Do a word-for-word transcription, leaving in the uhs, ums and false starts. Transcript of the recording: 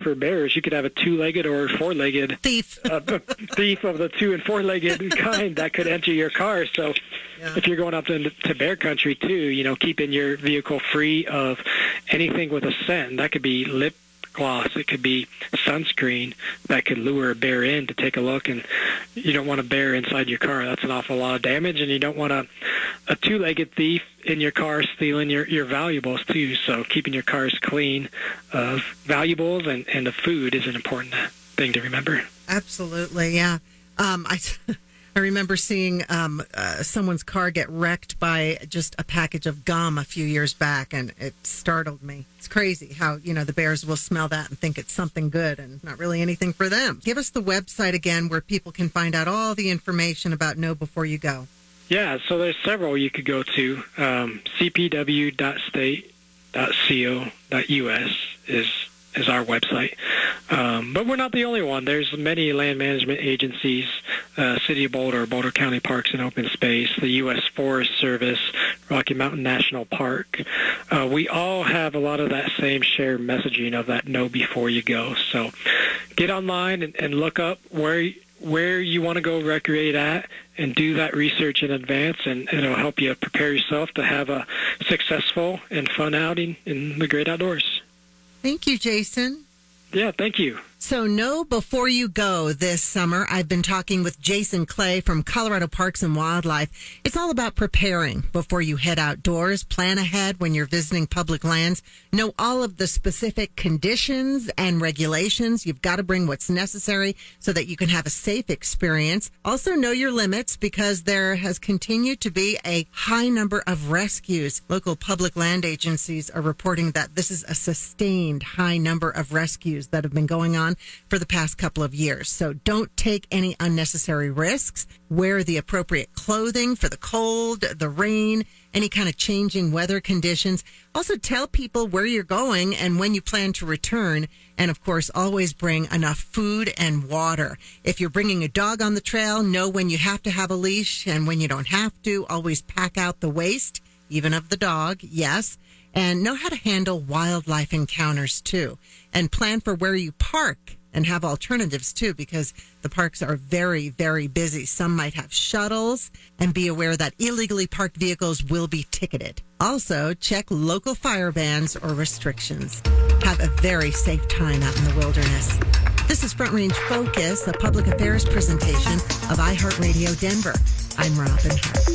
for bears. You could have a two-legged or four-legged thief, uh, thief of the two and four-legged kind that could enter your car. So yeah. if you're going up to, to bear country too, you know, keeping your vehicle free of anything with a scent. That could be lip gloss, it could be sunscreen that could lure a bear in to take a look, and you don't want a bear inside your car. That's an awful lot of damage, and you don't want a, a two-legged thief in your car stealing your, your valuables too. So keeping your cars clean of valuables and, and the food is an important thing to remember. Absolutely, yeah. Um, I, I remember seeing um, uh, someone's car get wrecked by just a package of gum a few years back, and it startled me. It's crazy how, you know, the bears will smell that and think it's something good and not really anything for them. Give us the website again where people can find out all the information about Know Before You Go. Yeah, so there's several you could go to. Um, c p w dot state dot co dot u s is is our website. Um, but we're not the only one. There's many land management agencies, uh, City of Boulder, Boulder County Parks and Open Space, the U S Forest Service, Rocky Mountain National Park. Uh, we all have a lot of that same shared messaging of that know before you go. So get online and, and look up where where you want to go recreate at and do that research in advance, and it'll help you prepare yourself to have a successful and fun outing in the great outdoors. Thank you, Jason. Yeah, thank you. So know before you go this summer. I've been talking with Jason Clay from Colorado Parks and Wildlife. It's all about preparing before you head outdoors. Plan ahead when you're visiting public lands. Know all of the specific conditions and regulations. You've got to bring what's necessary so that you can have a safe experience. Also know your limits, because there has continued to be a high number of rescues. Local public land agencies are reporting that this is a sustained high number of rescues that have been going on for the past couple of years. So don't take any unnecessary risks. Wear the appropriate clothing for the cold, the rain, any kind of changing weather conditions. Also tell people where you're going and when you plan to return. And of course, always bring enough food and water. If you're bringing a dog on the trail, know when you have to have a leash and when you don't have to. Always pack out the waste, even of the dog, yes. And know how to handle wildlife encounters, too. And plan for where you park and have alternatives, too, because the parks are very, very busy. Some might have shuttles, and be aware that illegally parked vehicles will be ticketed. Also, check local fire bans or restrictions. Have a very safe time out in the wilderness. This is Front Range Focus, a public affairs presentation of iHeartRadio Denver. I'm Robin Hart.